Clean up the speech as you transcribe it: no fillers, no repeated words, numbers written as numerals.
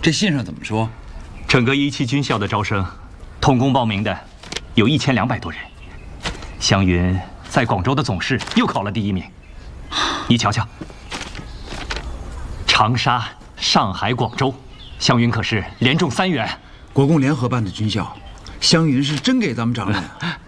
这信上怎么说？ 整个17军校的招生，统共报名的有1200多人。湘云在广州的总试又考了第1名。你瞧瞧，长沙、上海、广州，湘云可是连中3元。 国共联合办的军校，湘云是真给咱们长脸。